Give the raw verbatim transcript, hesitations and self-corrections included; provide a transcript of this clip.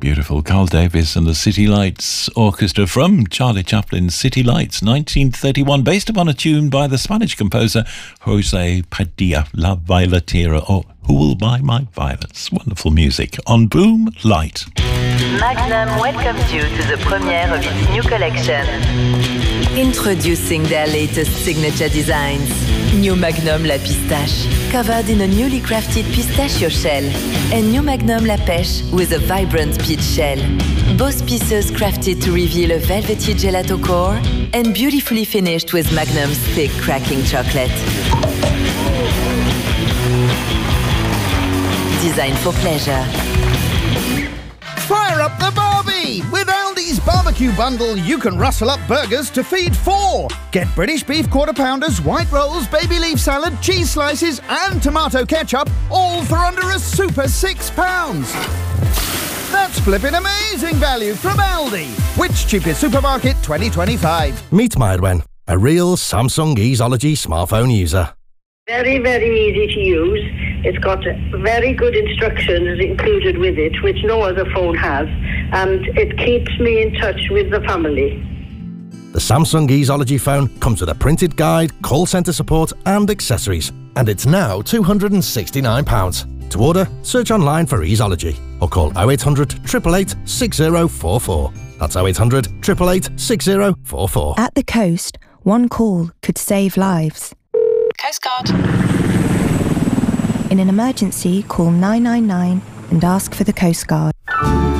Beautiful. Carl Davis and the City Lights Orchestra from Charlie Chaplin's City Lights, nineteen thirty-one, based upon a tune by the Spanish composer Jose Padilla, La Violetera, or Who Will Buy My Violets? Wonderful music on Boom Light. Magnum welcomes you to the premiere of its new collection. Introducing their latest signature designs. New Magnum La Pistache, covered in a newly crafted pistachio shell, and New Magnum La Pêche with a vibrant peach shell. Both pieces crafted to reveal a velvety gelato core and beautifully finished with Magnum's thick cracking chocolate. Designed for pleasure. Fire up the Barbie! With Aldi's Barbecue Bundle, you can rustle up burgers to feed four. Get British beef quarter pounders, white rolls, baby leaf salad, cheese slices and tomato ketchup, all for under a super six pounds. That's flipping amazing value from Aldi. Which cheapest supermarket twenty twenty-five? Meet Myedwen, a real Samsung Easeology smartphone user. Very, very easy to use. It's got very good instructions included with it, which no other phone has, and it keeps me in touch with the family. The Samsung Easeology phone comes with a printed guide, call centre support and accessories, and it's now two hundred and sixty-nine pounds. To order, search online for Easeology or call oh eight hundred, eight eight eight, six oh four four. That's oh eight hundred, eight eight eight, six oh four four. At the coast, one call could save lives. Coast Guard. In an emergency, call nine nine nine and ask for the Coast Guard.